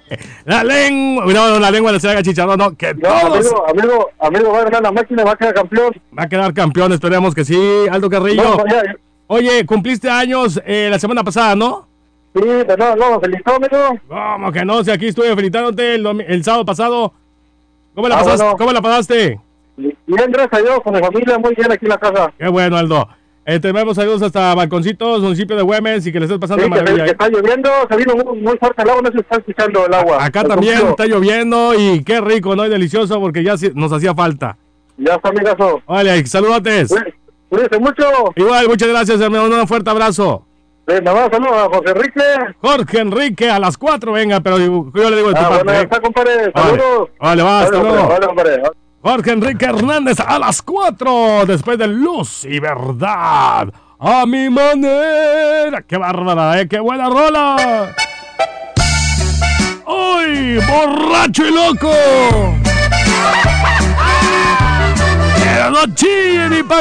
La lengua, no, la lengua le se haga chicharrón, no, que No, todos amigo, va a ganar la máquina, va a quedar campeón. va a quedar campeón, esperemos que sí, Aldo Carrillo. No, ya, Oye, cumpliste años la semana pasada, ¿no? sí, pero no, felicito, amigo. ¿Cómo que no? Si aquí estuve felicitándote el sábado pasado. ¿Cómo la Ah, pasaste? bueno. ¿Cómo la pasaste? Bien, gracias a Dios, con mi familia, muy bien aquí en la casa. Qué bueno, Aldo. Te vemos saludos hasta Balconcitos, municipio de Güemes, y que le estés pasando Sí, de maravilla. que está lloviendo, se vino muy fuerte el agua, no se está escuchando el agua. Acá El también confío. está lloviendo y qué rico, ¿no? Y delicioso porque ya nos hacía falta. Ya está, amigazo. Vale, saludotes. Cuídese mucho. Igual, muchas gracias, hermano. Un fuerte abrazo. Nada más, saludos a José Enrique. Jorge Enrique a las 4, venga, pero yo le digo de tu parte. Bueno, está, compadre, saludos. Vale, va, hasta luego. Vale, compadre. Jorge Enrique Hernández a las 4, después de Luz y Verdad. A mi manera. Qué bárbara, qué buena rola. ¡Uy! ¡Borracho y loco! ¡Pero no chiste!